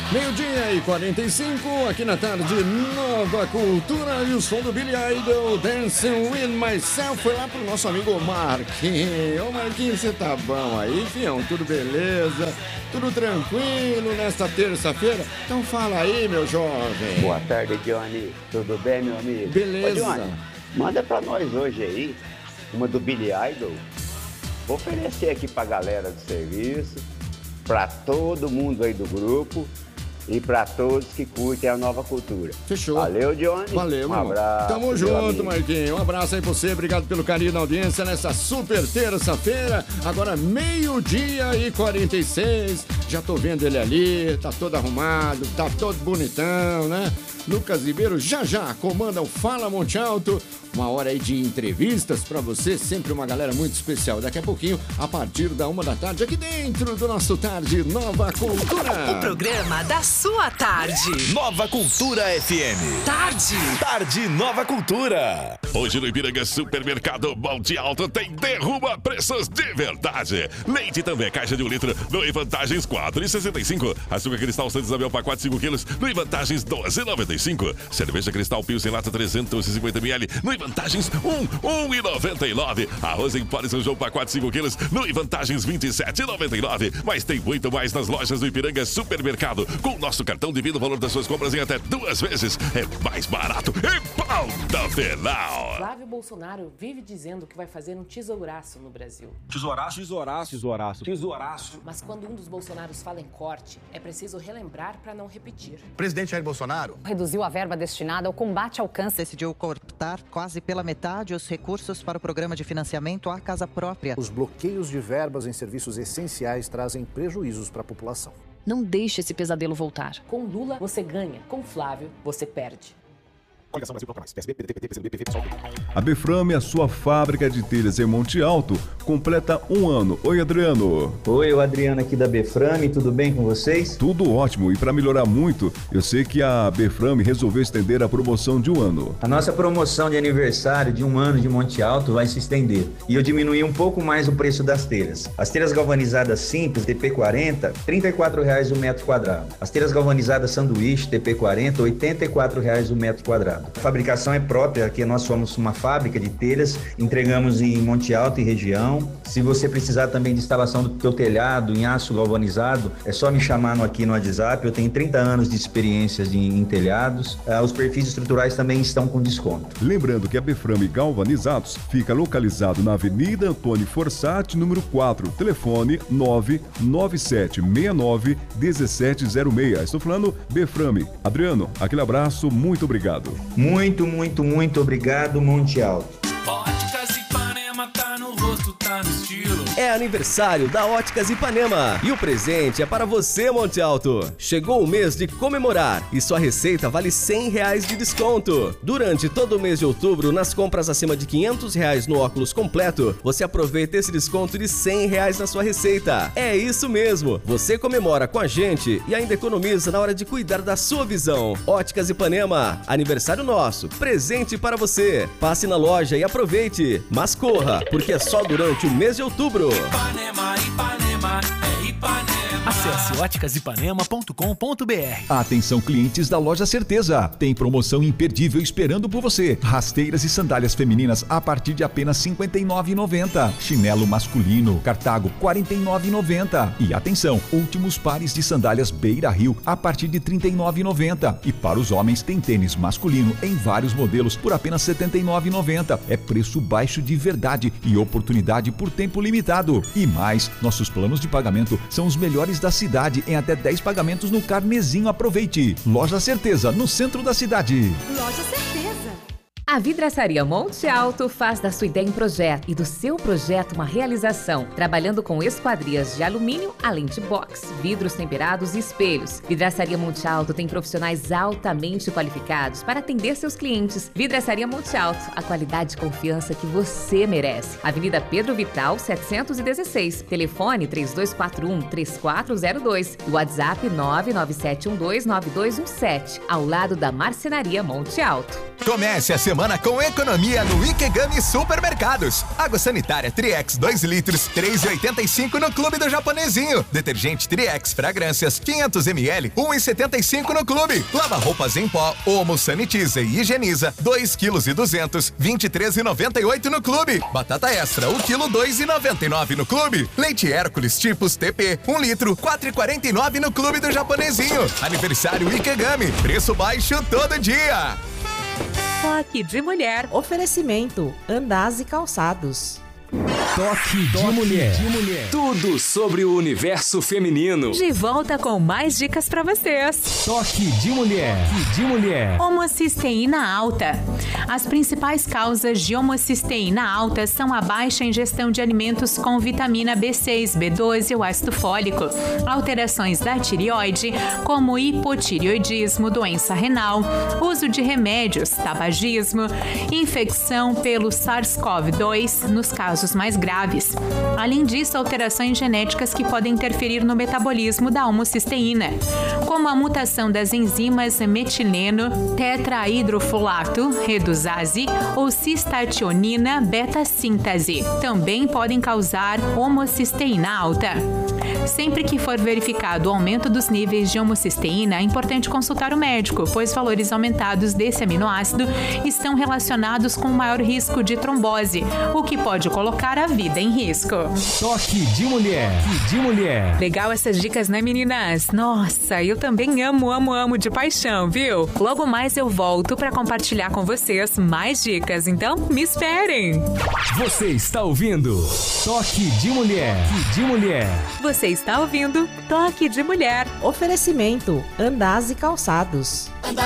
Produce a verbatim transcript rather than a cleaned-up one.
Meio-dia e quarenta e cinco, aqui na tarde, Nova Cultura e o som do Billy Idol, Dancing With Myself, foi lá pro nosso amigo Marquinhos. Ô Marquinhos, você tá bom aí, fião? Tudo beleza? Tudo tranquilo nesta terça-feira? Então fala aí, meu jovem. Boa tarde, Johnny. Tudo bem, meu amigo? Beleza. Ô, Johnny, manda pra nós hoje aí uma do Billy Idol. Vou oferecer aqui pra galera do serviço, pra todo mundo aí do grupo e pra todos que curtem a Nova Cultura. Fechou. Valeu, Johnny. Valeu, um meu abraço. Tamo junto, Marquinhos. Um abraço aí pra você. Obrigado pelo carinho da audiência nessa super terça-feira. Agora, meio-dia e quarenta e seis. Já tô vendo ele ali. Tá todo arrumado, tá todo bonitão, né? Lucas Ribeiro já já comanda o Fala Monte Alto. Uma hora aí de entrevistas pra você, sempre uma galera muito especial. Daqui a pouquinho, a partir da uma da tarde, aqui dentro do nosso Tarde Nova Cultura. O programa da sua tarde. Nova Cultura F M. Tarde. Tarde Nova Cultura. Hoje no Ipiranga Supermercado Monte Alto tem derruba preços de verdade. Leite também, caixa de um litro, no Vantagens quatro reais e sessenta e cinco centavos. Açúcar Cristal Santa Isabel, pacote cinco quilos, no Vantagens doze reais e noventa e cinco centavos. Cerveja Cristal Pilsen lata trezentos e cinquenta mililitros, no Vantagens um, um real e noventa e nove centavos. Arroz em pó de São João, pacote cinco quilos, no Vantagens vinte e sete reais e noventa e nove centavos. Mas tem muito mais nas lojas do Ipiranga Supermercado. Com o nosso cartão divide o valor das suas compras em até duas vezes. É mais barato e pauta final. Flávio Bolsonaro vive dizendo que vai fazer um tesouraço no Brasil. Tesouraço, tesouraço, tesouraço, tesouraço. Mas quando um dos Bolsonaros fala em corte, é preciso relembrar para não repetir. O presidente Jair Bolsonaro reduziu a verba destinada ao combate ao câncer. Decidiu cortar quase pela metade os recursos para o programa de financiamento à casa própria. Os bloqueios de verbas em serviços essenciais trazem prejuízos para a população. Não deixe esse pesadelo voltar. Com Lula, você ganha. Com Flávio, você perde. A Beframe, a sua fábrica de telhas em Monte Alto, completa um ano. Oi, Adriano. Oi, o Adriano aqui da Beframe, tudo bem com vocês? Tudo ótimo, e para melhorar muito, eu sei que a Beframe resolveu estender a promoção de um ano. A nossa promoção de aniversário de um ano de Monte Alto vai se estender, e eu diminuí um pouco mais o preço das telhas. As telhas galvanizadas simples, T P quarenta, trinta e quatro reais o metro quadrado. As telhas galvanizadas sanduíche, T P quarenta, oitenta e quatro reais o metro quadrado. A fabricação é própria, aqui nós somos uma fábrica de telhas, entregamos em Monte Alto e região. Se você precisar também de instalação do teu telhado em aço galvanizado, é só me chamar no, aqui no WhatsApp, eu tenho trinta anos de experiência em, em telhados. Ah, os perfis estruturais também estão com desconto. Lembrando que a Beframe Galvanizados fica localizado na Avenida Antônio Forsatti, número quatro, telefone nove nove sete seis nove um sete zero seis. Estou falando Beframe. Adriano, aquele abraço, muito obrigado. Muito, muito, muito obrigado, Monte Alto. Óticas Ipanema tá no rosto, tá no estilo. É aniversário da Óticas Ipanema e o presente é para você, Monte Alto. Chegou o mês de comemorar e sua receita vale cem reais de desconto. Durante todo o mês de outubro, nas compras acima de quinhentos reais no óculos completo, você aproveita esse desconto de cem reais na sua receita. É isso mesmo, você comemora com a gente e ainda economiza na hora de cuidar da sua visão. Óticas Ipanema, aniversário nosso, presente para você. Passe na loja e aproveite, mas corra, porque é só durante o mês de outubro. Ipanema, Ipanema, é Ipanema. Acesse óticas ipanema ponto com ponto b r. Atenção, clientes da Loja Certeza. Tem promoção imperdível esperando por você. Rasteiras e sandálias femininas a partir de apenas cinquenta e nove reais e noventa centavos. Chinelo masculino Cartago quarenta e nove reais e noventa centavos. E atenção, últimos pares de sandálias Beira Rio a partir de trinta e nove reais e noventa centavos. E para os homens tem tênis masculino em vários modelos por apenas setenta e nove reais e noventa centavos. É preço baixo de verdade e oportunidade por tempo limitado. E mais, nossos planos de pagamento são os melhores da cidade em até dez pagamentos no Carnezinho. Aproveite. Loja Certeza, no centro da cidade. Loja Certeza. A Vidraçaria Monte Alto faz da sua ideia um projeto e do seu projeto uma realização, trabalhando com esquadrias de alumínio, além de box, vidros temperados e espelhos. Vidraçaria Monte Alto tem profissionais altamente qualificados para atender seus clientes. Vidraçaria Monte Alto, a qualidade e confiança que você merece. Avenida Pedro Vital, setecentos e dezesseis, telefone três dois quatro um, três quatro zero dois e WhatsApp nove nove sete um dois nove dois um sete, ao lado da Marcenaria Monte Alto. Comece a semana semana com economia no Ikegami Supermercados. Água sanitária Triex dois litros, três reais e oitenta e cinco no Clube do Japonesinho. Detergente Triex Fragrâncias, quinhentos mililitros, um real e setenta e cinco no Clube. Lava roupas em pó, Omo Sanitiza e Higieniza, dois quilos e duzentos, vinte e três reais e noventa e oito no Clube. Batata Extra, um quilo, dois reais e noventa e nove no Clube. Leite Hércules tipos T P, um litro, quatro reais e quarenta e nove no Clube do Japonesinho. Aniversário Ikegami, preço baixo todo dia. Toque de Mulher. Oferecimento Andaz e Calçados. Toque de, Toque mulher. de mulher. Tudo sobre o universo feminino. De volta com mais dicas pra vocês. Toque de mulher. Toque de mulher. Homocisteína alta. As principais causas de homocisteína alta são a baixa ingestão de alimentos com vitamina B seis, B doze e o ácido fólico, alterações da tireoide, como hipotireoidismo, doença renal, uso de remédios, tabagismo, infecção pelo SARS-CoV dois nos casos mais graves. Além disso, alterações genéticas que podem interferir no metabolismo da homocisteína, como a mutação das enzimas metileno, tetrahidrofolato, reduzase ou cistationina beta-síntase. Também podem causar homocisteína alta. Sempre que for verificado o aumento dos níveis de homocisteína, é importante consultar o médico, pois valores aumentados desse aminoácido estão relacionados com maior risco de trombose, o que pode colocar a vida em risco. Toque de mulher. Toque de mulher. Legal essas dicas, né, meninas? Nossa, eu também amo, amo, amo de paixão, viu? Logo mais eu volto para compartilhar com vocês mais dicas, então me esperem. Você está ouvindo Toque de Mulher. Toque de mulher. Você está ouvindo Toque de Mulher. Oferecimento Andaz e Calçados.